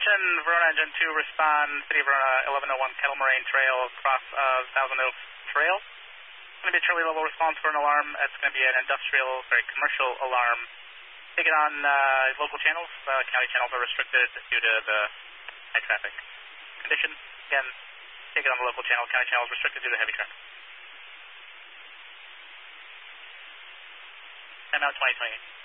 Attention, Verona Engine 2, respond, City of Verona, 1101 Kettle Moraine Trail, across Thousand Oaks Trail. It's going to be a Charlie level response for an alarm. It's going to be an industrial, very commercial alarm. Take it on local channels. County channels are restricted due to the high traffic condition. Again, take it on the local channel. County channels restricted due to heavy traffic. Timeout 2028.